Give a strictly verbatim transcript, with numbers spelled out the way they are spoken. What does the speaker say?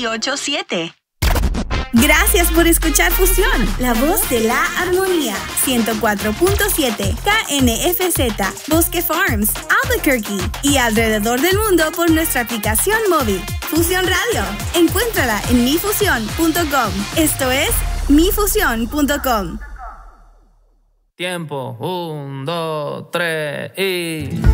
ocho siete. Gracias por escuchar Fusión, la voz de la armonía. ciento cuatro punto siete K N F Z, Bosque Farms, Albuquerque y alrededor del mundo por nuestra aplicación móvil. Fusión Radio. Encuéntrala en mi fusión punto com. Esto es mi fusión punto com. Tiempo, un, dos, tres y...